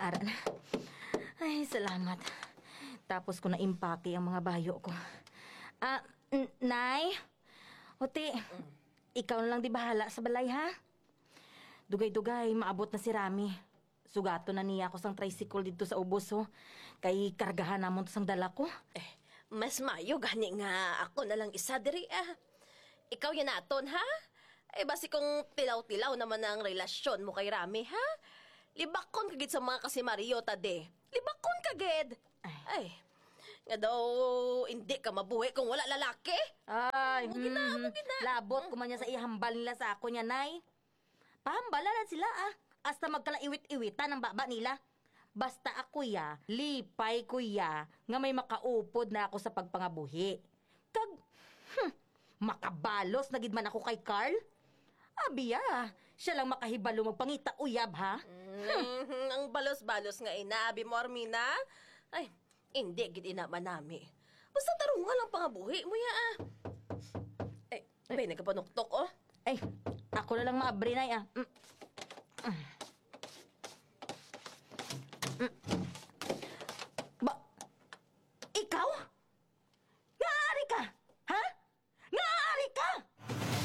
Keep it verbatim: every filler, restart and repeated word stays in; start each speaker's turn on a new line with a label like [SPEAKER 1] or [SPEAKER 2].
[SPEAKER 1] aran. Ay, salamat. Tapos ko na impake ang mga bayo ko. Ah, n- Nay? Ote, ikaw na lang di bahala sa balay, ha? Dugay-dugay, maabot na si Rami. Sugato na niya ako sang tricycle dito sa ubos, ho. Kay kargahan namon to sang dala ko.
[SPEAKER 2] Eh, mas mayo gani nga ako na lang isa diri ah. Ikaw yan naton ha? Eh basi kung tilaw-tilaw naman ang relasyon mo kay Rami ha? Libakon kagid sa mga kasimaryo tade. Libakon kagid. Ay. Nga daw hindi ka mabuhi kung wala lalaki.
[SPEAKER 1] Ay,
[SPEAKER 2] Mugi na,
[SPEAKER 1] hmm,
[SPEAKER 2] mugi na.
[SPEAKER 1] labot ko man niya sa ihambal nila sa ako niya, Nay. Pahambalaran sila, ah. Hasta magkalaiwit-iwitan ang baba nila. Basta ako ya, lipay ko ya, nga may makaupod na ako sa pagpangabuhi. Kag, hmm, makabalos na gid man ako kay Carl. Abiya, siya lang makahibalo magpangita uyab, ha?
[SPEAKER 2] Mm, ang balos-balos nga ina, abi mo Armina. Ay, hindi gid ina manami. Basta tarungan lang pangabuhi mo ya ah. Ay, bay nagkapanuktok oh.
[SPEAKER 1] Ay, ako na lang maabri, Nay, ah. Mm. Mm.